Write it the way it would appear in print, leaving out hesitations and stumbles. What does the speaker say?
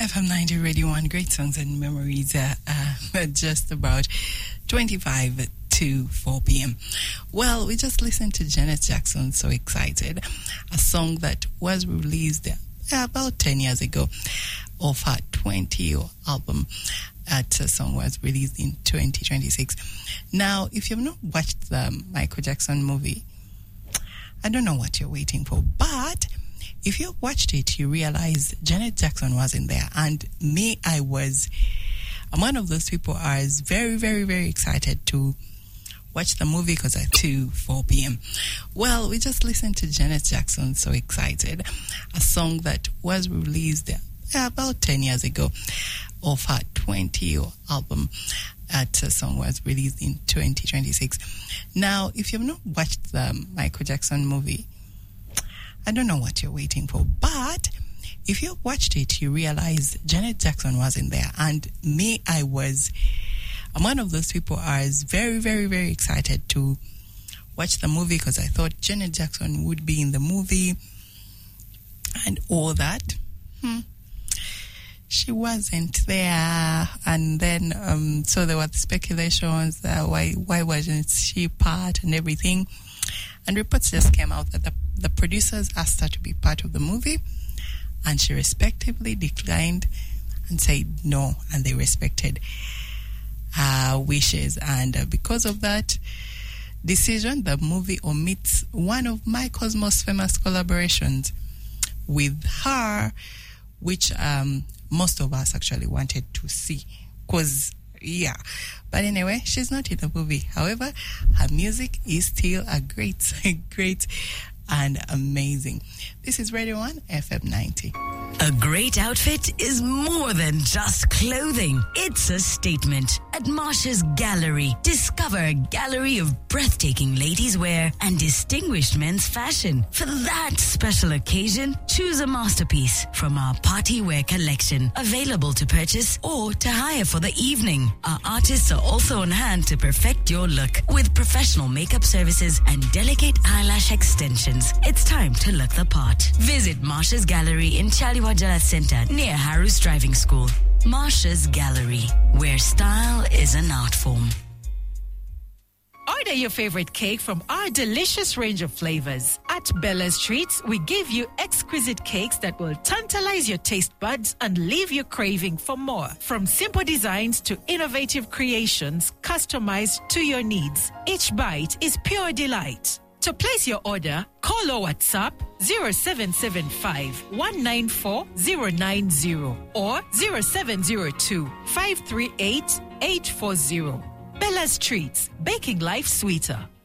FM 90 Radio 1, great songs and memories just about 25 to 4 p.m. Well, we just listened to Janet Jackson, So Excited, a song that was released about 10 years ago of her 20-year album. That song was released in 2026. Now, if you've not watched the Michael Jackson movie, I don't know what you're waiting for, but if you watched it, you realize Janet Jackson wasn't there. And me, I'm one of those people who is very, very, very excited to watch the movie because at 4 p.m. Well, we just listened to Janet Jackson, So Excited, a song that was released about 10 years ago of her 20-year album. That song was released in 2026. Now, if you've not watched the Michael Jackson movie, I don't know what you're waiting for, but if you watched it, you realize Janet Jackson wasn't there. And me, I'm one of those people who is very, very, very excited to watch the movie because I thought Janet Jackson would be in the movie and all that. She wasn't there. And then, so there were speculations, why wasn't she part and everything. And reports just came out that the producers asked her to be part of the movie, and she respectively declined and said no, and they respected her wishes. And because of that decision, the movie omits one of Michael's most famous collaborations with her, which most of us actually wanted to see. But anyway, she's not in the movie. However, her music is still a great, great and amazing. This is Radio 1, FM 90. A great outfit is more than just clothing. It's a statement. At Marsha's Gallery, discover a gallery of breathtaking ladies' wear and distinguished men's fashion. For that special occasion, choose a masterpiece from our party wear collection, available to purchase or to hire for the evening. Our artists are also on hand to perfect your look with professional makeup services and delicate eyelash extensions. It's time to look the part. Visit Marsha's Gallery in Chaliwajala Center near Harus Driving School. Marsha's Gallery, where style is an art form. Order your favorite cake from our delicious range of flavors. At Bella's Treats, we give you exquisite cakes that will tantalize your taste buds and leave you craving for more. From simple designs to innovative creations customized to your needs, each bite is pure delight. To place your order, call or WhatsApp 0775 194 090 or 0702 538 840. Bella's Treats, baking life sweeter.